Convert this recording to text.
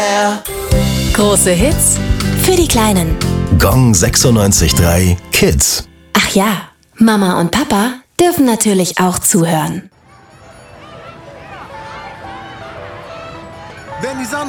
Große Hits für die Kleinen. Gong 96.3 Kids. Ach ja, Mama und Papa dürfen natürlich auch zuhören. Wenn die Sonne